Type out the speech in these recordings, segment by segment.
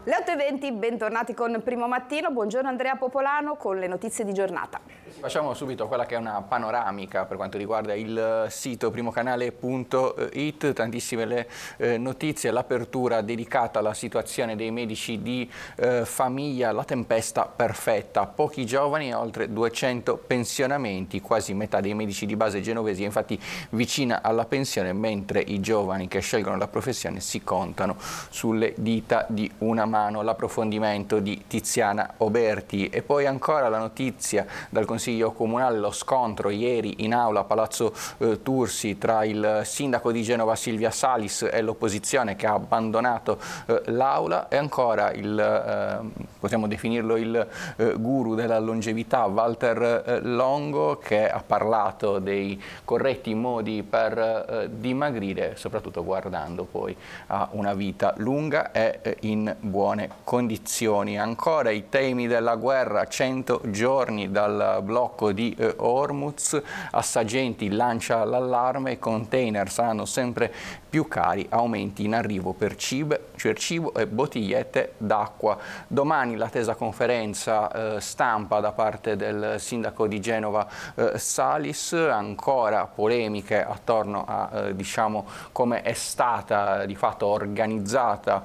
Le 8:20, bentornati con Primo Mattino. Buongiorno Andrea Popolano con le notizie di giornata. Facciamo subito quella che è una panoramica per quanto riguarda il sito primocanale.it, tantissime le notizie, l'apertura dedicata alla situazione dei medici di famiglia, la tempesta perfetta, pochi giovani e oltre 200 pensionamenti, quasi metà dei medici di base genovesi è infatti vicina alla pensione, mentre i giovani che scelgono la professione si contano sulle dita di una mano. L'approfondimento di Tiziana Oberti e poi ancora la notizia dal Consiglio Comunale, lo scontro ieri in aula a Palazzo Tursi tra il sindaco di Genova Silvia Salis e l'opposizione che ha abbandonato l'aula, e ancora possiamo definirlo il guru della longevità Walter Longo, che ha parlato dei corretti modi per dimagrire, soprattutto guardando poi a una vita lunga e in buone condizioni. Ancora i temi della guerra, 100 giorni dal blocco di Hormuz, Assagenti lancia l'allarme, i container saranno sempre più cari, aumenti in arrivo per cibo e bottigliette d'acqua. Domani l'attesa conferenza stampa da parte del sindaco di Genova Salis, ancora polemiche attorno a come è stata di fatto organizzata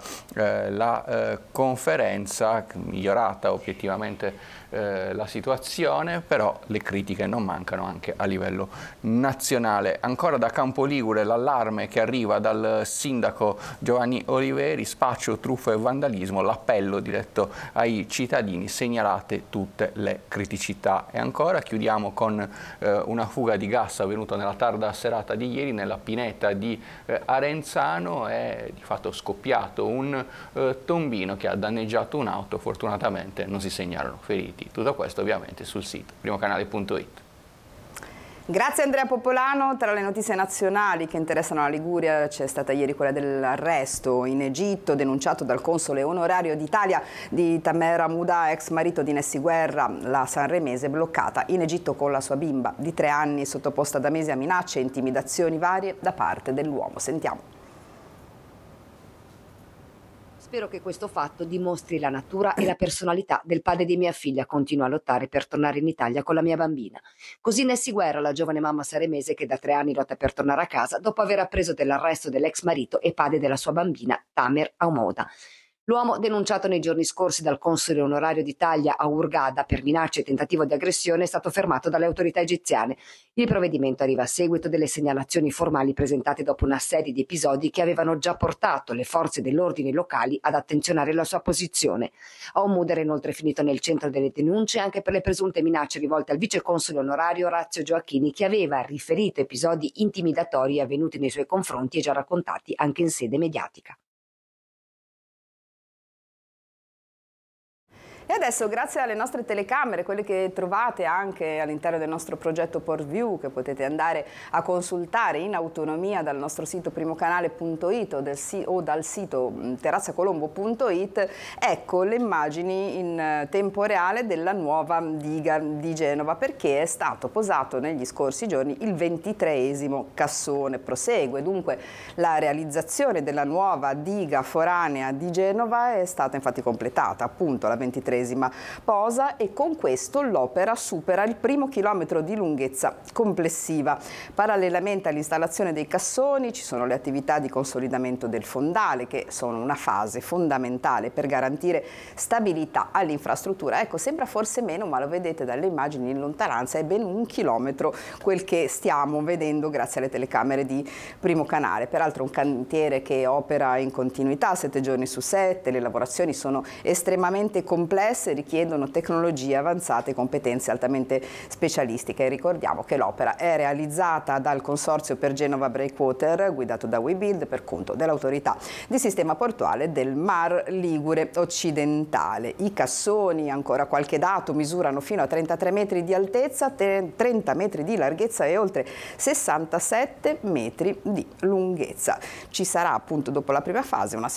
la conferenza, migliorata obiettivamente la situazione, però le critiche non mancano anche a livello nazionale. Ancora da Campoligure l'allarme che arriva dal sindaco Giovanni Oliveri, spaccio, truffa e vandalismo, l'appello diretto ai cittadini, segnalate tutte le criticità. E ancora chiudiamo con una fuga di gas avvenuta nella tarda serata di ieri nella pineta di Arenzano, è di fatto scoppiato un tombino che ha danneggiato un'auto, fortunatamente non si segnalano feriti. Tutto questo ovviamente sul sito primocanale.it. Grazie Andrea Popolano. Tra le notizie nazionali che interessano la Liguria c'è stata ieri quella dell'arresto in Egitto denunciato dal console onorario d'Italia di Tamer Hamouda, ex marito di Nessy Guerra, la sanremese bloccata in Egitto con la sua bimba di 3 anni, sottoposta da mesi a minacce e intimidazioni varie da parte dell'uomo. Sentiamo. Spero che questo fatto dimostri la natura e la personalità del padre di mia figlia. Continua a lottare per tornare in Italia con la mia bambina. Così Nessy Guerra, la giovane mamma sanremese che da 3 anni lotta per tornare a casa dopo aver appreso dell'arresto dell'ex marito e padre della sua bambina, Tamer Hamouda. L'uomo, denunciato nei giorni scorsi dal console onorario d'Italia a Hurghada per minacce e tentativo di aggressione, è stato fermato dalle autorità egiziane. Il provvedimento arriva a seguito delle segnalazioni formali presentate dopo una serie di episodi che avevano già portato le forze dell'ordine locali ad attenzionare la sua posizione. Hamouda era inoltre finito nel centro delle denunce anche per le presunte minacce rivolte al viceconsole onorario Orazio Gioacchini, che aveva riferito episodi intimidatori avvenuti nei suoi confronti e già raccontati anche in sede mediatica. E adesso, grazie alle nostre telecamere, quelle che trovate anche all'interno del nostro progetto PortView, che potete andare a consultare in autonomia dal nostro sito primocanale.it o dal sito terrazzacolombo.it, ecco le immagini in tempo reale della nuova diga di Genova, perché è stato posato negli scorsi giorni il 23esimo cassone. Prosegue dunque la realizzazione della nuova diga foranea di Genova, è stata infatti completata appunto la 23esima posa e con questo l'opera supera il primo chilometro di lunghezza complessiva. Parallelamente all'installazione dei cassoni ci sono le attività di consolidamento del fondale, che sono una fase fondamentale per garantire stabilità all'infrastruttura. Ecco, sembra forse meno, ma lo vedete dalle immagini in lontananza, è ben 1 chilometro quel che stiamo vedendo grazie alle telecamere di Primo Canale. Peraltro un cantiere che opera in continuità 7 giorni su 7, le lavorazioni sono estremamente complesse, richiedono tecnologie avanzate e competenze altamente specialistiche. Ricordiamo che l'opera è realizzata dal Consorzio per Genova Breakwater, guidato da WeBuild, per conto dell'autorità di sistema portuale del Mar Ligure occidentale. I cassoni, ancora qualche dato, misurano fino a 33 metri di altezza, 30 metri di larghezza e oltre 67 metri di lunghezza. Ci sarà appunto dopo la prima fase una